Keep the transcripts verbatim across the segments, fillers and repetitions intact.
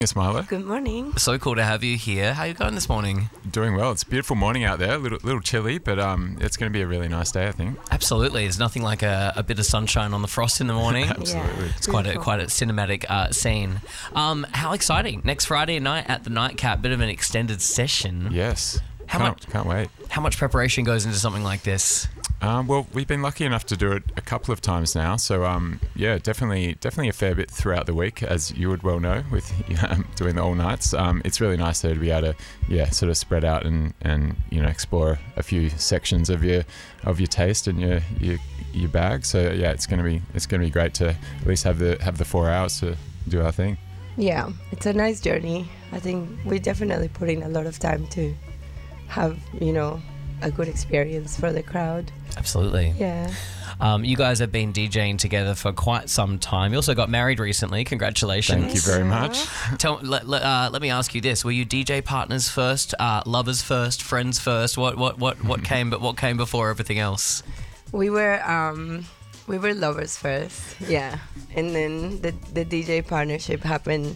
Yes, Milo. Good morning. So cool to have you here. How are you going this morning? Doing well. It's a beautiful morning out there. A little, little chilly, but um, it's going to be a really nice day, I think. Absolutely. There's nothing like a, a bit of sunshine on the frost in the morning. Absolutely. Yeah. It's quite a quite a cinematic uh, scene. Um, how exciting! Next Friday night at the Nightcap, bit of an extended session. Yes. How can't, much- Can't wait. How much preparation goes into something like this? Um, well, we've been lucky enough to do it a couple of times now, so um, yeah, definitely, definitely a fair bit throughout the week, as you would well know, with um, doing the all nights. Um, it's really nice though to be able to, yeah, sort of spread out and, and you know explore a few sections of your of your taste and your your, your bag. So yeah, it's gonna be it's gonna be great to at least have the have the four hours to do our thing. Yeah, it's a nice journey. I think we definitely put in a lot of time to have, you know, a good experience for the crowd. Absolutely. Yeah. Um, you guys have been DJing together for quite some time. You also got married recently. Congratulations. Thank you very much. Tell, let, let, uh, let me ask you this: were you D J partners first, uh, lovers first, friends first? What what what what came? But what came before everything else? We were um we were lovers first. Yeah. And then the the D J partnership happened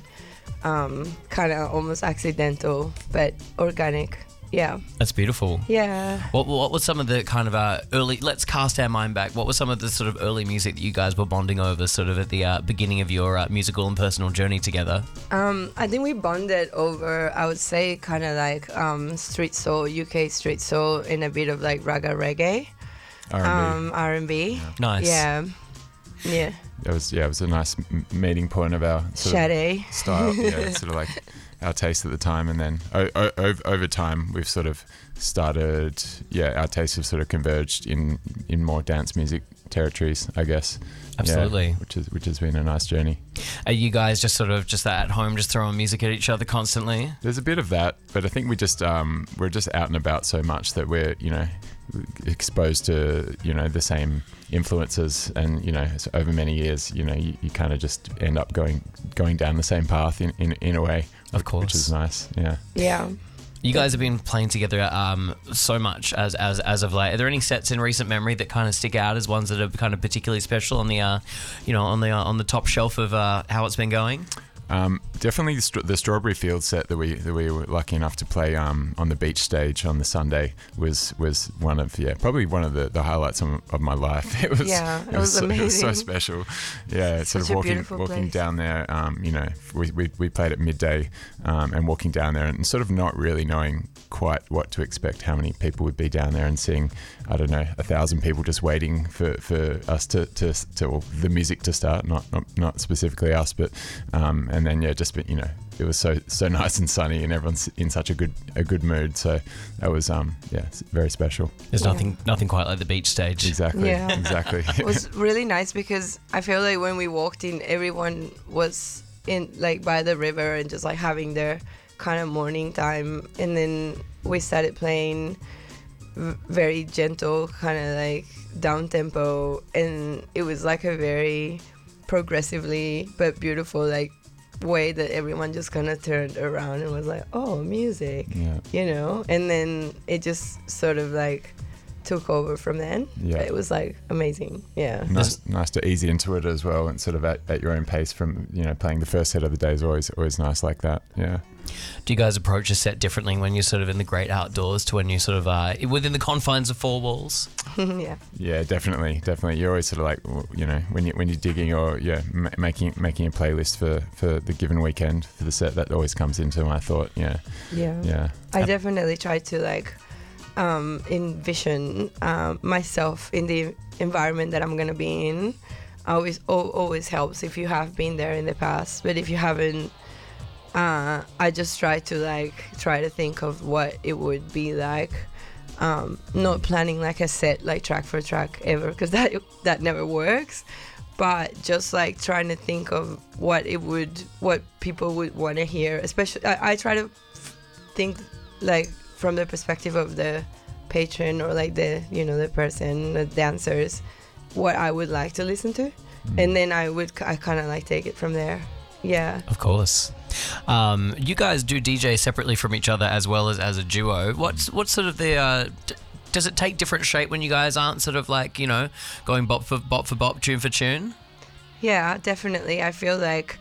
um kind of almost accidental but organic. Yeah. That's beautiful. Yeah. What what was some of the kind of uh, early? Let's cast our mind back. What was some of the sort of early music that you guys were bonding over, sort of at the uh, beginning of your uh, musical and personal journey together? Um, I think we bonded over, I would say, kind of like um, street soul, U K street soul, and a bit of like raga reggae, R and B. um, R and B. Nice. Yeah, yeah. It was yeah, it was a nice m- meeting point of our sort Shade. of style. Yeah, sort of like our taste at the time, and then o- o- over, over time we've sort of started. Yeah, our tastes have sort of converged in in more dance music territories, I guess. Absolutely. Yeah, which is which has been a nice journey. Are you guys just sort of just at home, just throwing music at each other constantly? There's a bit of that, but I think we just um, we're just out and about so much that we're you know exposed to you know the same influences, and you know so over many years you know you, you kind of just end up going going down the same path in, in, in a way, Of course. which is nice. Yeah. Yeah. You guys have been playing together um, so much as, as as of late. Are there any sets in recent memory that kind of stick out as ones that are kind of particularly special on the, uh, you know, on the uh, on the top shelf of uh, how it's been going? Um, definitely the, st- the Strawberry Field set that we that we were lucky enough to play um, on the beach stage on the Sunday was was one of yeah probably one of the, the highlights of, of my life. It was Yeah, it it was, was so, it was so amazing. special. Yeah, sort Such of a walking beautiful walking place. down there. Um, you know, we, we we played at midday um, and walking down there and sort of not really knowing quite what to expect, how many people would be down there, and seeing I don't know a thousand people just waiting for, for us to to, to well, the music to start, not not, not specifically us, but um, and then yeah just been, you know it was so so nice and sunny and everyone's in such a good a good mood, so that was um yeah it's very special. There's Yeah. nothing nothing quite like the beach stage. Exactly. Yeah. Exactly. It was really nice because I feel like when we walked in, everyone was in like by the river and just like having their kind of morning time, and then we started playing v- very gentle, kind of like down tempo, and it was like a very progressively but beautiful like way that everyone just kind of turned around and was like, oh, music, Yeah. you know, and then it just sort of like took over from then. Yeah. It was like amazing. Yeah. Nice, nice to ease into it as well, and sort of at, at your own pace. From you know, playing the first set of the day is always always nice like that. Yeah. Do you guys approach a set differently when you're sort of in the great outdoors to when you're sort of uh, within the confines of four walls? Yeah. Yeah, definitely, definitely. You're always sort of like, w- you know, when you when you're digging or yeah, m- making making a playlist for, for the given weekend for the set, that always comes into my thought. Yeah, Yeah. yeah, I definitely try to like um, envision um, myself in the environment that I'm gonna be in. Always, al- always helps if you have been there in the past. But if you haven't, uh, I just try to like try to think of what it would be like. Um, not planning like a set like track for track ever, because that that never works. But just like trying to think of what it would, what people would want to hear. Especially, I, I try to f- think like from the perspective of the patron or like the you know the person, the dancers, what I would like to listen to, and then I would I kind of like take it from there. Yeah. Of course. Um, you guys do D J separately from each other as well as as a duo. What's what's sort of the uh, d- does it take different shape when you guys aren't sort of like, you know, going bop for bop for bop, tune for tune? Yeah, definitely. I feel like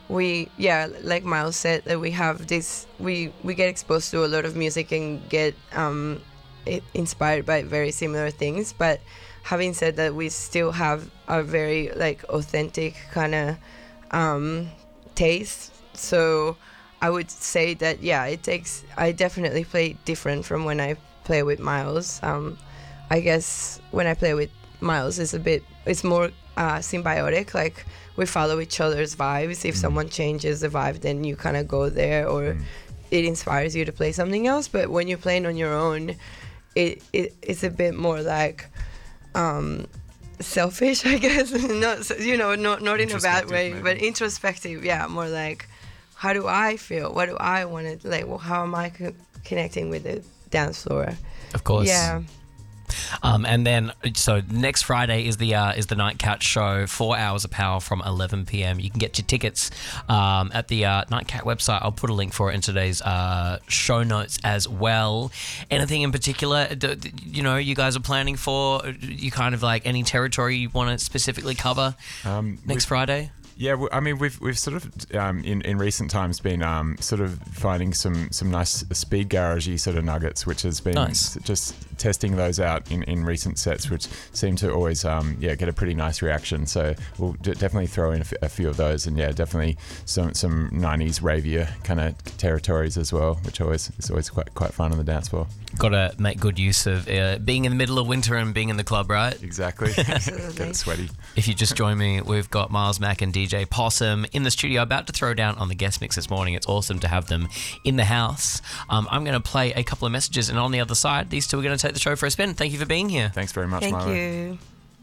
we yeah, like Miles said, that we have this, we we get exposed to a lot of music and get um, it inspired by very similar things. But having said that, we still have a very like authentic kind of um, taste. So I would say that yeah, it takes. I definitely play different from when I play with Miles. Um, I guess when I play with Miles, it's a bit. It's more uh, symbiotic. Like we follow each other's vibes. If mm. someone changes the vibe, then you kind of go there, or mm. it inspires you to play something else. But when you're playing on your own, it, it it's a bit more like um, selfish, I guess. not you know, not not in a bad way, maybe. But introspective. Yeah, more like how do I feel? What do I want to like? Well, how am I co- connecting with the dance floor? Of course. Yeah. Um, and then, so next Friday is the uh, is the Nightcat show, four hours of power from eleven p.m. You can get your tickets um, at the uh, Nightcat website. I'll put a link for it in today's uh, show notes as well. Anything in particular, do, you know, you guys are planning for? You kind of like any territory you want to specifically cover um, next Friday? Yeah, well, I mean, we've we've sort of um, in in recent times been um, sort of finding some some nice speed garagey sort of nuggets, which has been nice. Just testing those out in, in recent sets, which seem to always um, yeah get a pretty nice reaction. So we'll d- definitely throw in a, f- a few of those, and yeah, definitely some some nineties ravier kind of territories as well, which always is always quite quite fun on the dance floor. Got to make good use of uh, being in the middle of winter and being in the club, right? Exactly. Get sweaty. If you just join me, we've got Miles Mack and D J Possum in the studio about to throw down on the guest mix this morning. It's awesome to have them in the house. Um, I'm going to play a couple of messages, and on the other side, these two are going to take the show for a spin. Thank you for being here. Thanks very much, Thank Milo. you.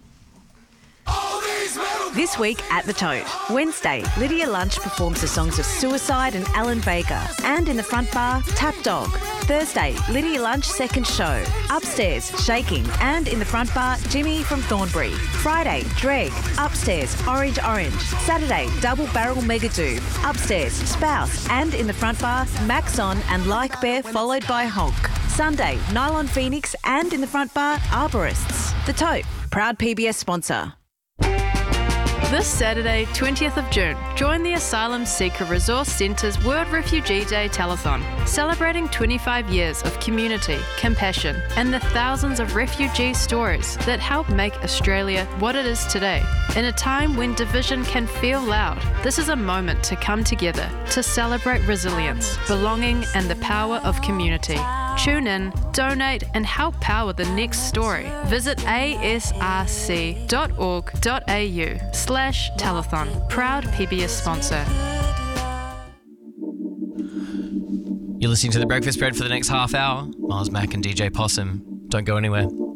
This week at The Tote. Wednesday, Lydia Lunch performs the songs of Suicide and Alan Vega. And in the front bar, Tap Dog. Thursday, Lydia Lunch second show. Upstairs, Shaking. And in the front bar, Jimmy from Thornbury. Friday, Dreg. Upstairs, Orange Orange. Saturday, Double Barrel Megadoo. Upstairs, Spouse. And in the front bar, Maxon and Like Bear, followed by Honk. Sunday, Nylon Phoenix. And in the front bar, Arborists. The Tote, proud P B S sponsor. This Saturday, twentieth of June, join the Asylum Seeker Resource Centre's World Refugee Day Telethon, celebrating twenty-five years of community, compassion, and the thousands of refugee stories that help make Australia what it is today. In a time when division can feel loud, this is a moment to come together to celebrate resilience, belonging, and the power of community. Tune in, donate, and help power the next story. Visit asrc dot org dot a u slash telethon. Proud P B S sponsor. You're listening to The Breakfast Spread for the next half hour. Miles Mack and D J Possum. Don't go anywhere.